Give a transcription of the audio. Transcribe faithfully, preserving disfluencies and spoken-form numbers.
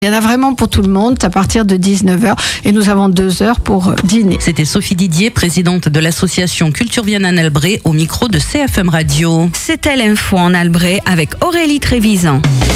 Il y en a vraiment pour tout le monde, à partir de dix-neuf heures, et nous avons deux heures pour dîner. C'était Sophie Didier, présidente de l'association Culture Vienne en Albret, au micro de C F M Radio. C'était l'info en Albret avec Aurélie Trévisan.